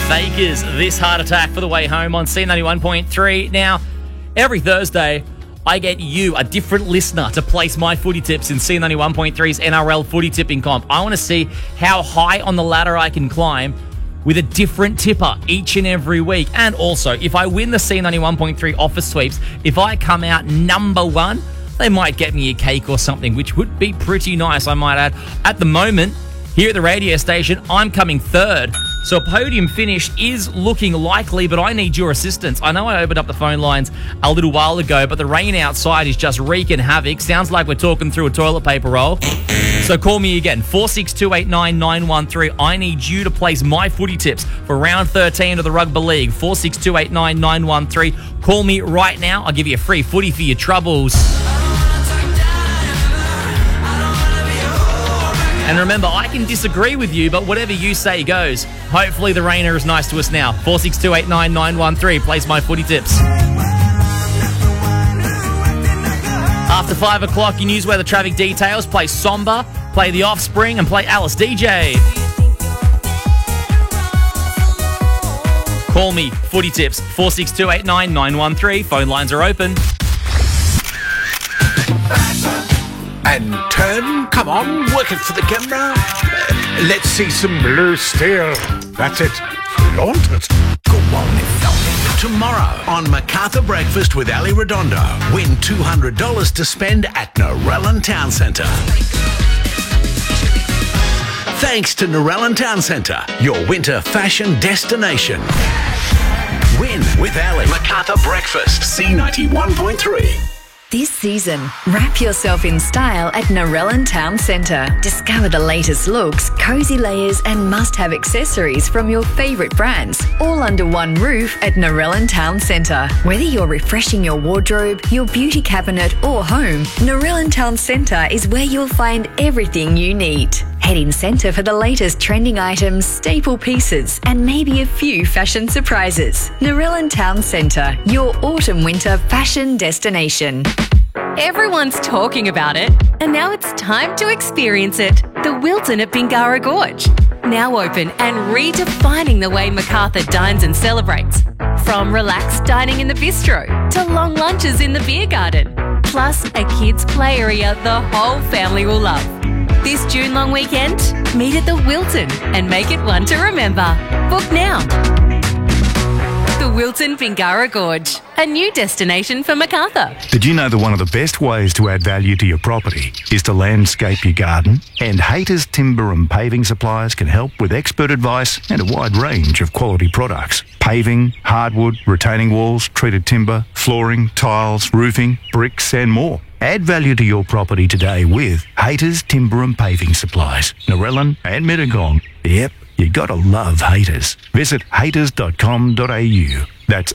Fakers, This Heart Attack for the way home on C91.3. Now, every Thursday, I get you, a different listener, to place my footy tips in C91.3's NRL footy tipping comp. I want to see how high on the ladder I can climb with a different tipper each and every week. And also, if I win the C91.3 office sweeps, if I come out number one, they might get me a cake or something, which would be pretty nice, I might add. At the moment, here at the radio station, I'm coming third. So a podium finish is looking likely, but I need your assistance. I know I opened up the phone lines a little while ago, but the rain outside is just wreaking havoc. Sounds like we're talking through a toilet paper roll. So call me again, 46289-913. I need you to place my footy tips for round 13 of the Rugby League, 46289-913. Call me right now. I'll give you a free footy for your troubles. And remember, I can disagree with you, but whatever you say goes. Hopefully the rainer is nice to us now. 46289-913. Place my footy tips. After 5 o'clock, your news weather traffic details. Play Somber, play The Offspring, and play Alice DJ. Call me, footy tips, 46289-913. Phone lines are open. And turn, come on, work it for the camera. Let's see some blue steel. That's it. Flaunt it. Go on, flaunt it. Tomorrow on MacArthur Breakfast with Ali Redondo, win $200 to spend at Narellan Town Centre. Thanks to Narellan Town Centre, your winter fashion destination. Win with Ali. MacArthur Breakfast, C91.3. This season, wrap yourself in style at Narellan Town Centre. Discover the latest looks, cosy layers and must-have accessories from your favourite brands, all under one roof at Narellan Town Centre. Whether you're refreshing your wardrobe, your beauty cabinet or home, Narellan Town Centre is where you'll find everything you need. Head in centre for the latest trending items, staple pieces and maybe a few fashion surprises. Narellan Town Centre, your autumn-winter fashion destination. Everyone's talking about it, and now it's time to experience it. The Wilton at Bingara Gorge. Now open and redefining the way MacArthur dines and celebrates. From relaxed dining in the bistro to long lunches in the beer garden. Plus a kids' play area the whole family will love. This June long weekend, meet at the Wilton and make it one to remember. Book now. The Wilton Bingara Gorge, a new destination for MacArthur. Did you know that one of the best ways to add value to your property is to landscape your garden? And Haters Timber and Paving Suppliers can help with expert advice and a wide range of quality products. Paving, hardwood, retaining walls, treated timber, flooring, tiles, roofing, bricks and more. Add value to your property today with Haters Timber and Paving Supplies, Narellan and Mittagong. Yep, you gotta love Haters. Visit haters.com.au. That's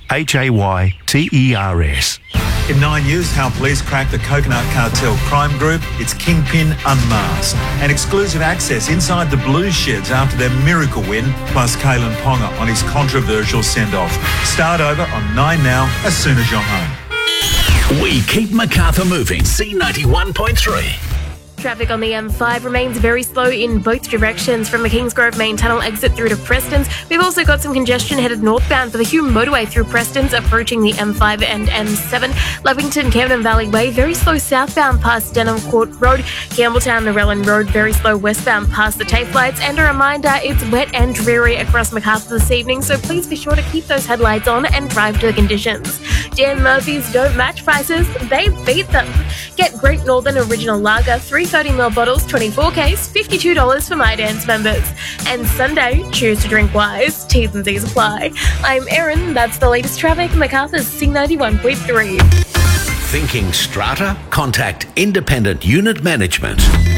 HAYTERS. In 9 years, how police cracked the Coconut Cartel crime group, it's Kingpin Unmasked. And exclusive access inside the Blues Sheds after their miracle win, plus Kalen Ponga on his controversial send-off. Start over on 9 now, as soon as you're home. We keep MacArthur moving. C91.3. Traffic on the M5 remains very slow in both directions from the Kingsgrove main tunnel exit through to Prestons. We've also got some congestion headed northbound for the Hume motorway through Prestons, approaching the M5 and M7. Lavington, Camden Valley Way, very slow southbound past Denham Court Road. Campbelltown, Narellan Road, very slow westbound past the TAFE lights. And a reminder, it's wet and dreary across MacArthur this evening, so please be sure to keep those headlights on and drive to the conditions. Dan Murphy's don't match prices, they beat them. Get Great Northern Original Lager, 330ml bottles, 24 case, $52 for My Dance members. And Sunday, choose to drink wise. T's and C's apply. I'm Erin, that's the latest traffic, MacArthur's C91.3. Thinking strata? Contact Independent Unit Management.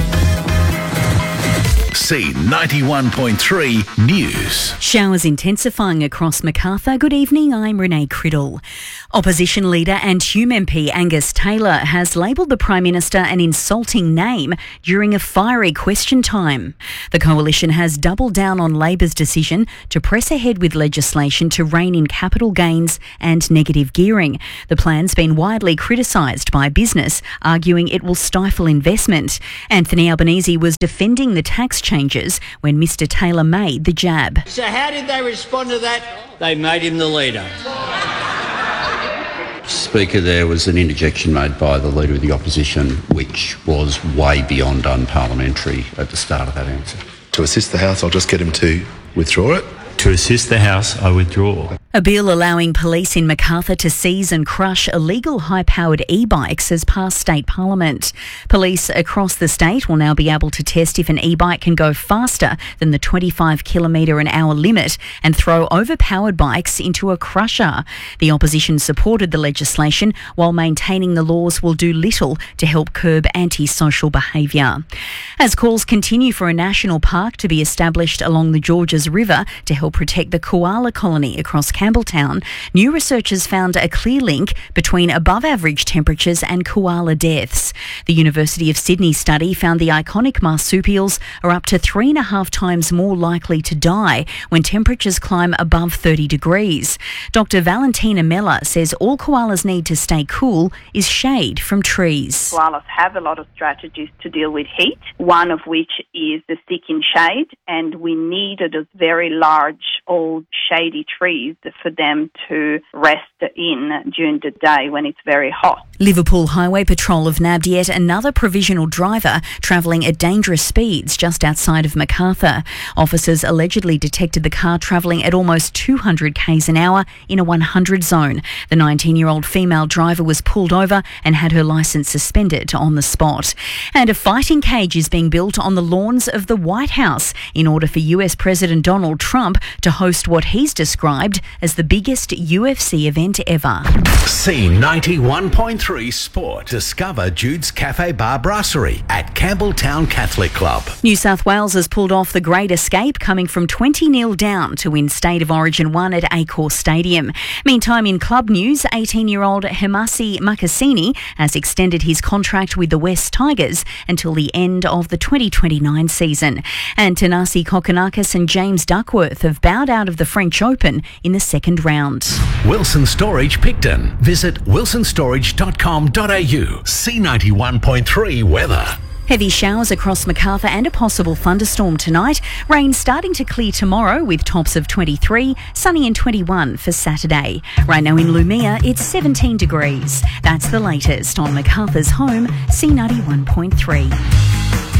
C91.3 News. Showers intensifying across MacArthur. Good evening, I'm Renee Criddle. Opposition leader and Hume MP Angus Taylor has labelled the Prime Minister an insulting name during a fiery question time. The Coalition has doubled down on Labor's decision to press ahead with legislation to rein in capital gains and negative gearing. The plan's been widely criticised by business, arguing it will stifle investment. Anthony Albanese was defending the tax change changes when Mr Taylor made the jab. So how did they respond to that? They made him the leader. Speaker, there was an interjection made by the Leader of the Opposition which was way beyond unparliamentary at the start of that answer. To assist the House, I'll just get him to withdraw it. To assist the House, I withdraw. A bill allowing police in Macarthur to seize and crush illegal high-powered e-bikes has passed state parliament. Police across the state will now be able to test if an e-bike can go faster than the 25 km/h limit and throw overpowered bikes into a crusher. The opposition supported the legislation while maintaining the laws will do little to help curb antisocial behaviour. As calls continue for a national park to be established along the Georges River to help protect the koala colony across Campbelltown, new researchers found a clear link between above-average temperatures and koala deaths. The University of Sydney study found the iconic marsupials are up to 3.5 times more likely to die when temperatures climb above 30 degrees. Dr. Valentina Mella says all koalas need to stay cool is shade from trees. Koalas have a lot of strategies to deal with heat, one of which is the stick in shade, and we need those very large, old, shady trees for them to rest in during the day when it's very hot. Liverpool Highway Patrol have nabbed yet another provisional driver travelling at dangerous speeds just outside of Macarthur. Officers allegedly detected the car travelling at almost 200 k's an hour in a 100 zone. The 19-year-old female driver was pulled over and had her licence suspended on the spot. And a fighting cage is being built on the lawns of the White House in order for US President Donald Trump to host what he's described as the biggest UFC event ever. C91.3 Sport. Discover Jude's Cafe Bar Brasserie at Campbelltown Catholic Club. New South Wales has pulled off the great escape, coming from 20-0 down to win State of Origin 1 at Accor Stadium. Meantime, in club news, 18-year-old Hemasi Makasini has extended his contract with the West Tigers until the end of the 2029 season. And Tanasi Kokonakis and James Duckworth have bowed out of the French Open in the second round. Wilson Storage Picton. Visit wilsonstorage.com.au. C91.3 weather. Heavy showers across Macarthur and a possible thunderstorm tonight. Rain starting to clear tomorrow with tops of 23, sunny and 21 for Saturday. Right now in Lumia, it's 17 degrees. That's the latest on Macarthur's home, C91.3.